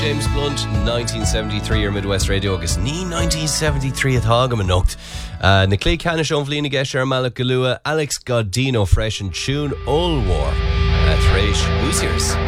James Blunt, 1973 ar Midwest Radio agus ní 1973 atá go anocht. Na clé canna seón bhlína geis ar Malach Galua, Alex Godino fresh an tune All War. That's Raish. Who's yours?